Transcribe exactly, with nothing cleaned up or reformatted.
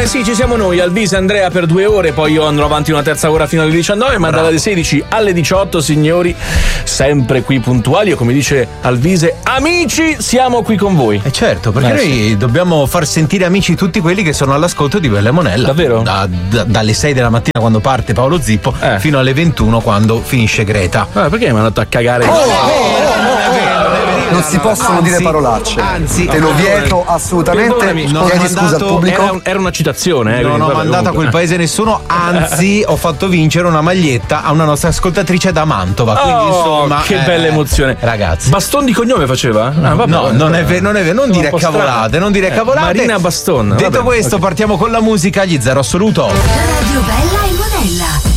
sì, ci siamo noi, Alvise e Andrea per due ore, poi io andrò avanti una terza ora fino alle diciannove, ma dalle sedici alle diciotto, signori, sempre qui puntuali, e come dice Alvise, amici, siamo qui con voi. E eh certo, perché eh, noi sì. dobbiamo far sentire amici tutti quelli che sono all'ascolto di Bella e Monella. Davvero? Da, da, dalle sei della mattina quando parte Paolo Zippo eh. fino alle ventuno quando finisce Greta. Ah, perché mi hanno andato a cagare? Oh, oh, oh, non è vero, non è vero. Non si possono anzi, dire parolacce. Anzi, te lo vieto assolutamente. Non chiedi scusa al pubblico. Era, un, era una citazione, eh, non ho vabbè, mandato comunque. a quel paese nessuno, anzi ho fatto vincere una maglietta a una nostra ascoltatrice da Mantova. Quindi oh, insomma, che eh, bella emozione, ragazzi. Baston di cognome faceva? Ah, vabbè, no, non è vero, non è vero, non dire cavolate, non dire cavolate. Marina Baston. Detto vabbè, questo, okay. partiamo con la musica, gli zero assoluto. Radio Bella e Monella.